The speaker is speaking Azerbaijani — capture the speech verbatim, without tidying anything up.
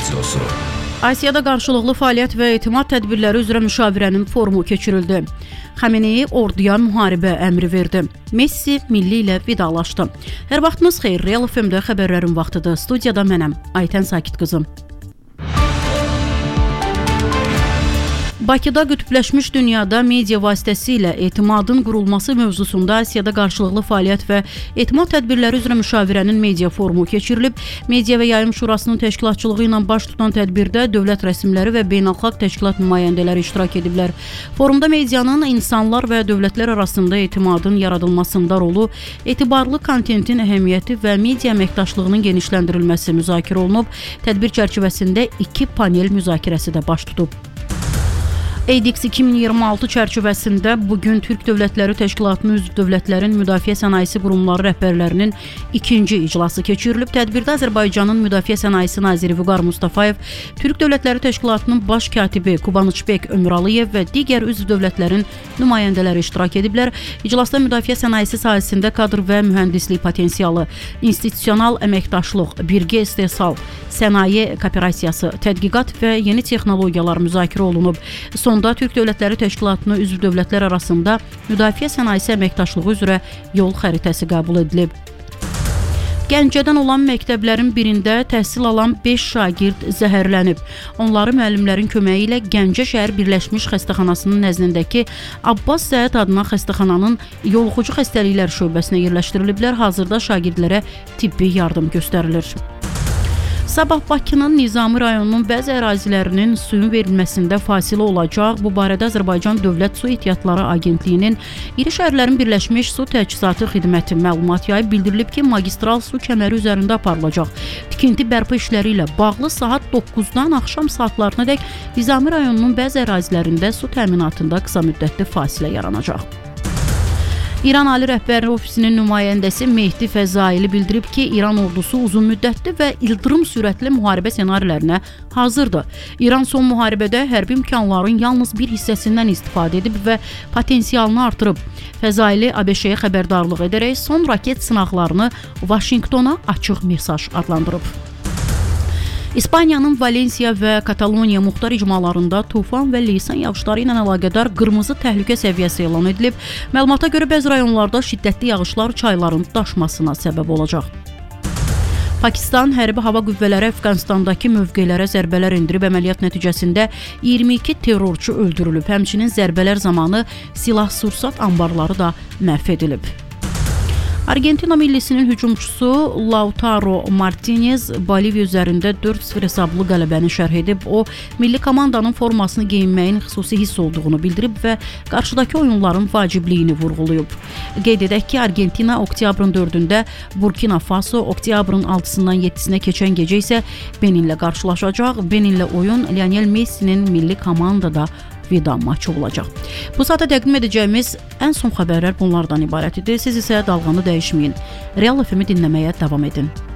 Radiosu. Asiyada qarşılıqlı fəaliyyət və etimad tədbirləri üzrə müşavirənin forumu keçirildi. Xameneyi orduya müharibə əmri verdi. Messi milli ilə vidalaşdı. Hər vaxtınız xeyir, Real F M-də xəbərlərin vaxtıdır. Studiyada mənəm, Aytən Sakit qızım. Bakıda qütbləşmiş dünyada media vasitəsilə etimadın qurulması mövzusunda Asiyada qarşılıqlı fəaliyyət və etimad tədbirləri üzrə müşavirənin media forumu keçirilib. Media və Yayım Şurasının təşkilatçılığı ilə baş tutan tədbirdə dövlət rəsmləri və beynəlxalq təşkilat nümayəndələri iştirak ediblər. Forumda medianın insanlar və dövlətlər arasında etimadın yaradılmasında rolu, etibarlı kontentin əhəmiyyəti və media əməkdaşlığının genişləndirilməsi müzakirə olunub. Tədbir çərçivəsində iki panel müzakirəsi də baş tutub. A D X iki min iyirmi altı çərçivəsində bugün Türk Dövlətləri Təşkilatının üzv dövlətlərin müdafiə sənayesi qurumları rəhbərlərinin ikinci iclası keçirilib. Tədbirdə Azərbaycanın Müdafiə Sənayesi naziri Vüqar Mustafayev, Türk Dövlətləri Təşkilatının baş katibi Kubanıçbek Ömralıyev və digər üzv dövlətlərin nümayəndələri iştirak ediblər. İclasda müdafiə sənayesi sahəsində kadr və mühəndislik potensialı, institusional əməkdaşlıq, birgə istehsal, sənaye kooperasiyası, tədqiqat və yeni texnologiyalar müzakirə olunub. Sonda Türk Dövlətləri Təşkilatının üzv dövlətlər arasında müdafiə sənayesi əməkdaşlığı üzrə yol xəritəsi qəbul edilib. Gəncədən olan məktəblərin birində təhsil alan beş şagird zəhərlənib. Onları müəllimlərin köməyi ilə Gəncə şəhər Birləşmiş Xəstəxanasının nəzdindəki Abbas Səhət adına xəstəxananın yoluxucu xəstəliklər şöbəsinə yerləşdiriliblər. Hazırda şagirdlərə tibbi yardım göstərilir. Sabah Bakının Nizami rayonunun bəzi ərazilərinin suyun verilməsində fasilə olacaq. Bu barədə Azərbaycan Dövlət Su Ehtiyatları Agentliyinin İri Şəhərlərin Birləşmiş Su Təchizatı Xidməti məlumat yayıb, bildirilib ki, magistral su kəməri üzərində aparılacaq. Tikinti bərpa işləri ilə bağlı saat doqquzdan axşam saatlarınadək Nizami rayonunun bəzi ərazilərində su təminatında qısa müddətli fasilə yaranacaq. İran Ali Rəhbəri Ofisinin nümayəndəsi Mehdi Fəzaili bildirib ki, İran ordusu uzun müddətli və ildırım sürətli müharibə ssenarilərinə hazırdır. İran son müharibədə hərbi imkanların yalnız bir hissəsindən istifadə edib və potensialını artırıb. Fəzaili A B Ş-yə xəbərdarlıq edərək son raket sınaqlarını Vaşinqtona açıq mesaj adlandırıb. İspaniyanın Valensiya və Kataloniya muxtar icmalarında tufan və leysan yağışları ilə əlaqədar qırmızı təhlükə səviyyəsi elan edilib. Məlumata görə bəzi rayonlarda şiddətli yağışlar çayların daşmasına səbəb olacaq. Pakistan hərbi hava qüvvələri Əfqanistandakı mövqelərə zərbələr endirib. Əməliyyat nəticəsində iyirmi iki terrorçu öldürülüb. Həmçinin zərbələr zamanı silah-sursat anbarları da məhv edilib. Argentina millisinin hücumçusu Lautaro Martinez Boliviya üzərində dörd sıfır hesablı qələbəni şərh edib. O, milli komandanın formasını geyinməyin xüsusi hiss olduğunu bildirib və qarşıdakı oyunların vacibliyini vurğulayıb. Qeyd edək ki, Argentina oktyabrın dördündə Burkina Faso, oktyabrın altısından yeddisinə keçən gecə isə Beninlə qarşılaşacaq. Beninlə oyun Lionel Messi'nin milli komandada vida maçı olacaq. Bu saata təqdim edəcəyimiz ən son xəbərlər bunlardan ibarət idi. Siz isə dalğanı dəyişməyin. Real F M-i dinləməyə davam edin.